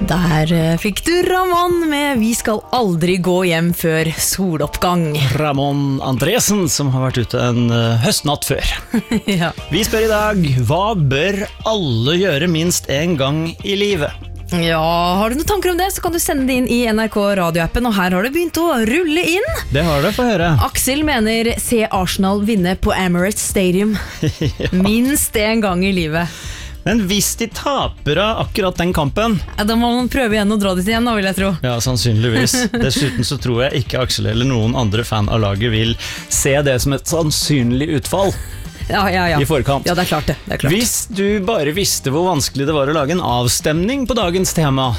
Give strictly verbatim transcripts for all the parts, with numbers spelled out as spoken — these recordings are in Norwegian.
Der fikk du Ramon med Vi skal aldri gå hjem før soloppgang. Ramon Andresen, som har vært ute en uh, høstnatt før. Ja. Vi spør i dag, hva bør alle gjøre minst en gang i livet? Ja, har du noen tanker om det, så kan du sende det inn i N R K radioappen, og her har det begynt å rulle inn. Det har det, få høre. Aksel mener se Arsenal vinne på Emirates Stadium. Ja. Minst en gang i livet. Men hvis de taper av akkurat den kampen, ja, da må man prøve igjen å dra dit igjen, da vil jeg tro. Ja, sannsynligvis. Dessuten så tror jeg ikke Aksel eller noen andre fan av laget vil se det som et sannsynlig utfall. Ja, ja, ja. I forkant. Ja, det er klart det, det er klart. Hvis du bare visste hvor vanskelig det var å lage en avstemning på dagens tema,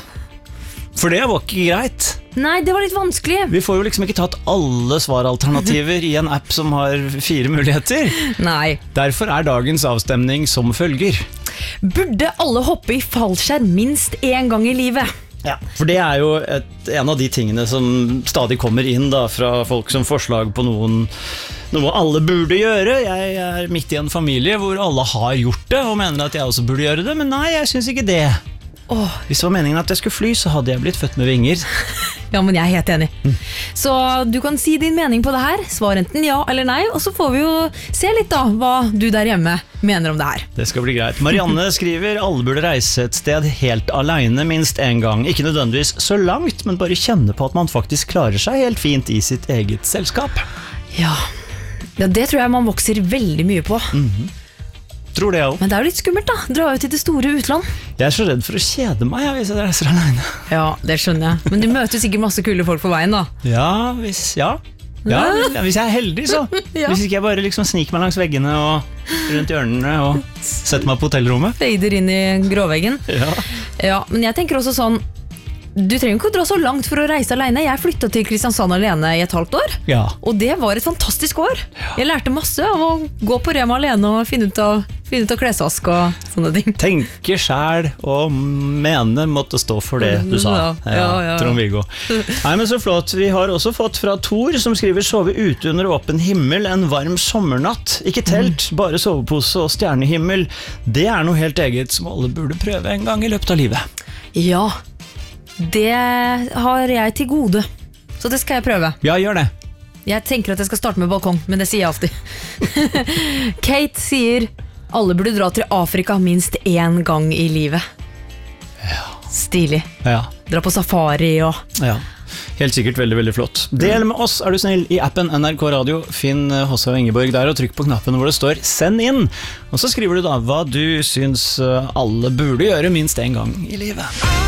for det var ikke greit. Nei, det var litt vanskelig. Vi får jo liksom ikke tatt alle svaralternativer i en app som har fire muligheter. Nei. Derfor er dagens avstemning som følger. Burde alle hoppe i fallskjerm minst en gang i livet? Ja, for det er jo et, en av de tingene som stadig kommer inn da, fra folk som forslag på noen, noe alle burde gjøre. Jeg er midt i en familie hvor alle har gjort det og mener at jeg også burde gjøre det, men nei, jeg synes ikke det. Åh. Hvis det var meningen at jeg skulle fly, så hadde jeg blitt født med vinger. Ja, men jeg er helt enig. Mm. Så du kan si din mening på det her, svar enten ja eller nei, og så får vi jo se litt da, hva du der hjemme mener om det her. Det skal bli greit. Marianne skriver, alle burde reise et sted helt alene minst en gang. Ikke nødvendigvis så langt, men bare kjenne på at man faktisk klarer seg helt fint i sitt eget selskap. Ja, ja det tror jeg man vokser veldig mye på. Mhm. Tror det jeg også. Men det er jo litt skummelt da, dra ut til det store utland. Jeg er så redd for å kjede meg ja, hvis jeg reiser alene. Ja, det skjønner jeg. Men du møter sikkert masse kule folk på veien da. Ja, hvis, ja. Ja, hvis jeg er heldig så. Ja. Hvis ikke jeg bare liksom sniker meg langs veggene og rundt hjørnene og setter meg på hotellrommet. Fader inn i gråveggen. Ja. Ja, men jeg tenker også sånn, du trenger ikke å dra så langt for å reise alene. Jeg flyttet til Kristiansand alene i et halvt år, ja. Og det var et fantastisk år. Jeg lærte masse av å gå på Rema alene og finne ut av, finne ut av klesvask og sånne ting. Tenke selv og mene måtte stå for det du sa. Ja, ja, ja, ja. Trond-Viggo. Nei, men så flott. Vi har også fått fra Thor, som skriver sove ute under åpen himmel en varm sommernatt. Ikke telt, mm. bare sovepose og stjernehimmel. Det er noe helt eget som alle burde prøve en gang i løpet av livet. Ja, det har jeg til gode, så det skal jeg prøve. Ja, gjør det. Jeg tenker at jeg skal starte med balkong, men det sier jeg alltid. Kate sier, alle burde dra til Afrika minst en gang i livet. Ja. Stilig. Ja. Dra på safari og... Ja, helt sikkert veldig, veldig flott. Del med oss, er du snill, i appen N R K Radio. Finn Håse og Ingeborg der og trykk på knappen hvor det står send inn. Og så skriver du da hva du synes alle burde gjøre minst en gang i livet.